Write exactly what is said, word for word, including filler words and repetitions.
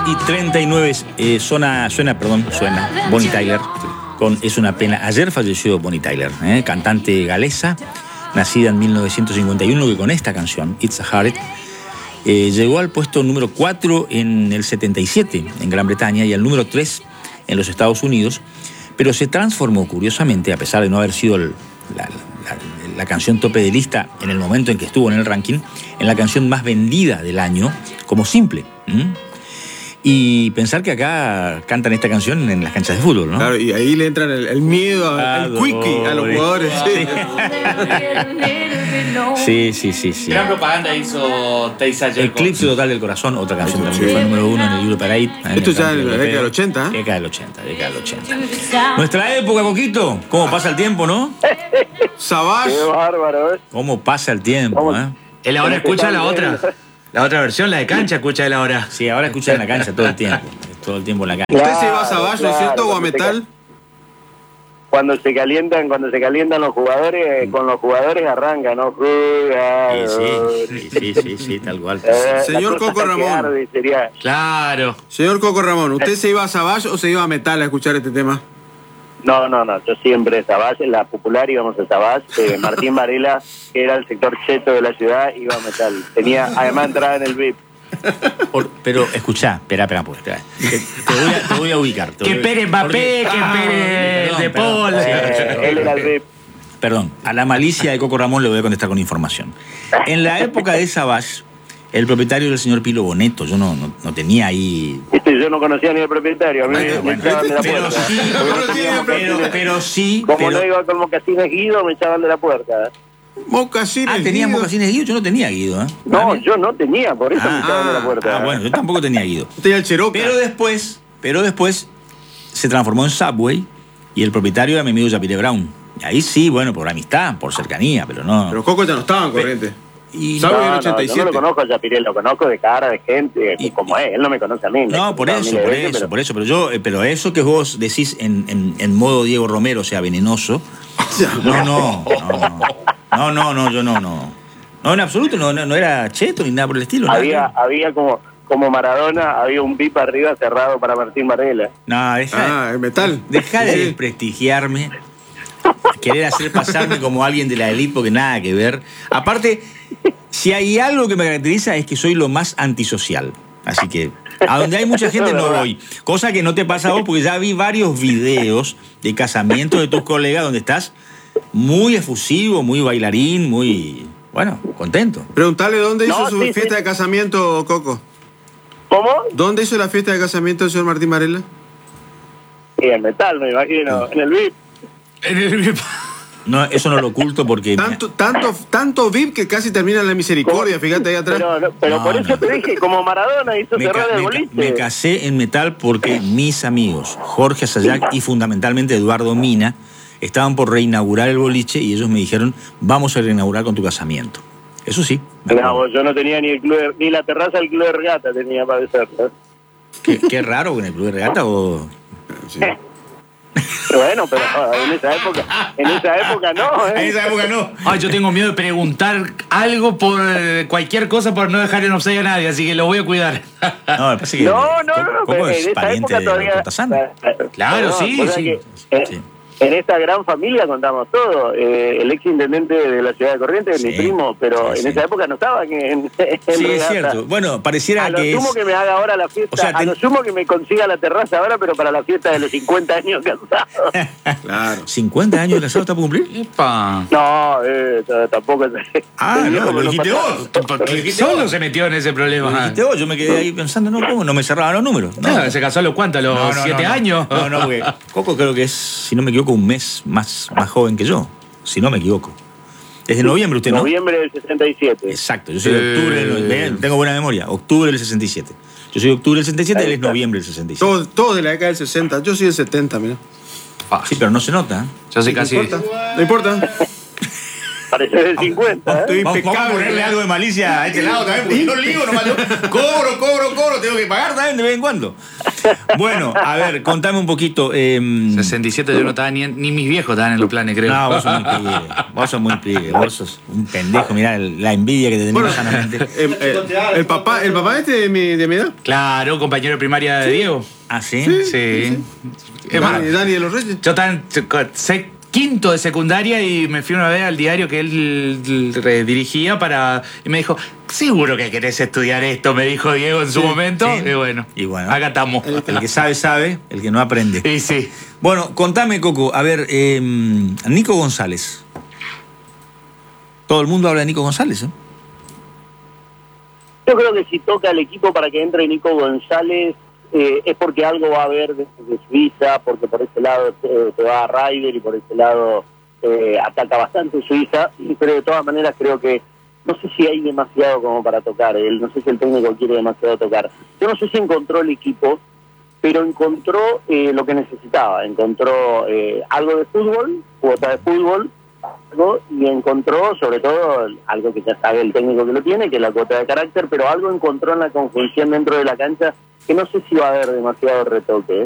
y treinta y nueve, eh, suena, suena, perdón, suena Bonnie Tyler, con Es una pena. Ayer falleció Bonnie Tyler, eh, cantante galesa, nacida en mil novecientos cincuenta y uno, que con esta canción, It's a Heart, eh, llegó al puesto número cuatro en el setenta y siete en Gran Bretaña y al número tres en los Estados Unidos, pero se transformó, curiosamente, a pesar de no haber sido el, la, la, la canción tope de lista en el momento en que estuvo en el ranking, en la canción más vendida del año, como simple. ¿Mm? Y pensar que acá cantan esta canción en las canchas de fútbol, ¿no? Claro, y ahí le entran el, el miedo, al quickie a los jugadores. Sí, sí, sí, sí. Gran propaganda hizo Taste Ayer. Eclipse Total del Corazón, otra canción también que fue número uno en el Euro Parade. Esto ya en la década del ochenta, ¿eh? Década del ochenta, década del ochenta. Nuestra época, Coquito. ¿Cómo pasa el tiempo, no? Savage. Qué bárbaro, ¿eh? ¿Cómo pasa el tiempo, eh? Él ahora escucha la otra. La otra versión, la de cancha, escucha él ahora. Sí, ahora escucha en la cancha todo el tiempo. Todo el tiempo en la cancha. ¿Usted se va a Savage, ¿no es cierto? ¿O a Metal? Cuando se calientan, cuando se calientan los jugadores, con los jugadores arranca, ¿no? Sí, sí, sí, sí, sí, tal cual. Eh, Señor Coco Ramón. Arde, sería... Claro. Señor Coco Ramón, ¿usted se iba a Savage o se iba a Metal a escuchar este tema? No, no, no, yo siempre Savage, en la popular íbamos a Savage. Eh, Martín Varela, que era el sector cheto de la ciudad, iba a Metal. Tenía, además, entrada en el V I P. Por, pero escuchá, espera, espera, pues, espera. Te, te, voy a, te voy a ubicar. Te Que voy a- Pérez Mbappé, porque- que Ah, Pérez perdón, De Paul. perdón. Eh, él era el V I P. Perdón, a la malicia de Coco Ramón le voy a contestar con información. En la época de Savage, el propietario era el señor Pilo Boneto. Yo no, no, no tenía ahí... Viste, yo no conocía ni el propietario, a mí Bueno, me bueno, echaban de la pero puerta. sí, pero, pero sí, Como pero... no iba con mocasines Guido, me echaban de la puerta. Mocasines. Ah, ¿tenías Guido. mocasines Guido? Yo no tenía Guido, ¿eh? No, Ah, yo no tenía, por eso me echaban de la puerta. Ah, bueno, yo tampoco tenía Guido. Tenía el Cherokee. Pero después, pero después se transformó en Subway y el propietario era mi amigo Japire Brown. Y ahí sí, bueno, por amistad, por cercanía, pero no... Pero Coco ya no estaba en corriente. Y ¿Sabe? No, en el no, ochenta y yo siete. no lo conozco a Yapiré, lo conozco de cara, de gente, Y- como es, él no me conoce a mí. No, por eso, por eso, por eso. Pero yo, eh, pero eso que vos decís en, en, en modo Diego Romero, o sea, venenoso. No, no, no, no, no, no, yo no, no. No, en absoluto, no, no, no era cheto ni nada por el estilo. nada Había, que- había como, como Maradona, había un V I P arriba cerrado para Martín Varela. No, deja, Ah, el Metal. deja de Sí. desprestigiarme, querer hacer pasarme como alguien de la élite, porque nada que ver. Aparte, si hay algo que me caracteriza es que soy lo más antisocial. Así que a donde hay mucha gente no voy. Cosa que no te pasa a vos, porque ya vi varios videos de casamientos de tus colegas donde estás muy efusivo, muy bailarín, muy, bueno, contento. Preguntale dónde hizo No, su sí, fiesta sí. de casamiento, Coco. ¿Cómo? ¿Dónde hizo la fiesta de casamiento del señor Martín Varela? Sí, en metal, me imagino, en el V I P. No, eso no lo oculto porque... Tanto, tanto, tanto V I P que casi termina en la misericordia, fíjate ahí atrás. Pero, no, pero No, por eso no. te dije, como Maradona hizo Me, ca- cerrar el me ca- boliche. me casé en metal porque mis amigos, Jorge Sayac y fundamentalmente Eduardo Mina, estaban por reinaugurar el boliche y ellos me dijeron, vamos a reinaugurar con tu casamiento. Eso sí. me No, acuerdo. yo no tenía ni el club de- ni la terraza del club de regata tenía para hacer. ¿no? Qué, qué raro en el club de regata o... Sí. Pero bueno, pero ah, en esa época, en esa época no, En ¿eh? esa época no. Ay, yo tengo miedo de preguntar algo por eh, cualquier cosa por no dejar en offside a nadie, así que lo voy a cuidar. No, me parece que No, no, no, no, Coco pero es en esa pariente época de todavía. Cortázar. Claro, sí, o sea sí. que, eh, Sí. En esta gran familia contamos todo. Eh, el ex intendente de la ciudad de Corrientes es Sí, mi primo, pero sí, en sí. esa época no estaba en, en Sí, es regata. cierto. Bueno, pareciera A lo que sumo es... que me haga ahora la fiesta, O sea, a ten- lo sumo que me consiga la terraza ahora, pero para la fiesta de los cincuenta años casados. Claro. ¿cincuenta años de casado está por cumplir? Epa. No, eh, t- tampoco. Ah, El no, viejo lo me dijiste pasaba. vos. Lo dijiste Solo vos. se metió en ese Lo problema. dijiste vos. Yo me quedé ahí pensando, no, ¿cómo? No me cerraban los números. No. Claro, se casó a los cuántos, a los No, no, siete no, no. años. No, no, porque Coco creo que es, si no me equivoco, un mes más, más joven que yo. Si no me equivoco. Es de noviembre usted, ¿no? Noviembre del sesenta y siete. Exacto, yo soy de Eh. octubre, del- ven, tengo buena memoria, octubre del sesenta y siete. Yo soy de octubre del sesenta y siete, él es noviembre del sesenta y siete. Todos todo de la década del sesenta. Yo soy del setenta, mira. Sí, pero no se nota. ¿eh? Yo soy No casi. importa. No importa. Parece del cincuenta, ¿eh? Estoy Vamos, vamos a impecable. ponerle algo de malicia a este lado también, porque yo ligo nomás. Yo cobro, cobro, cobro, tengo que pagar también de vez en cuando. Bueno, a ver, contame un poquito. Eh, sesenta y siete yo no estaba ni, ni mis viejos estaban en los planes, creo. No, vos sos muy pibe. Vos sos muy pibe. Vos sos un pendejo. Mirá la envidia que te tenés Bueno, sanamente. eh, eh, el papá, el papá este de mi, de mi edad. Claro, compañero de primaria de Diego. ¿Ah, sí? Sí. Sí. Es más, Dani, Dani de los Reyes. yo estaba en se- quinto de secundaria y me fui una vez al diario que él eh, dirigía para y me dijo, seguro que querés estudiar esto, me dijo Diego en su Sí, momento. sí. Y bueno, Y bueno. acá estamos. El que sabe, sabe. El que no aprende. Y sí. Bueno, contame, Coco. A ver, eh, Nico González. Todo el mundo habla de Nico González, ¿eh? Yo creo que si toca el equipo para que entre Nico González, eh, es porque algo va a haber de, de Suiza, porque por ese lado eh, se va a Ryder y por ese lado eh, ataca bastante Suiza, pero de todas maneras creo que no sé si hay demasiado como para tocar, él, no sé si el técnico quiere demasiado tocar. Yo no sé si encontró el equipo, pero encontró eh, lo que necesitaba, encontró eh, algo de fútbol, cuota de fútbol, algo, y encontró sobre todo algo que ya sabe el técnico que lo tiene, que es la cuota de carácter, pero algo encontró en la conjunción dentro de la cancha que no sé si va a haber demasiado retoque, ¿eh?